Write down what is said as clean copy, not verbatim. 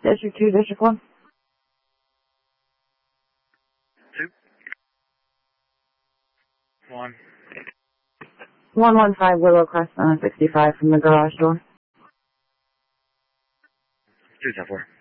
District 2, District 1. 2. 1. 115 Willow Crest on 65 from the garage door. 2-4.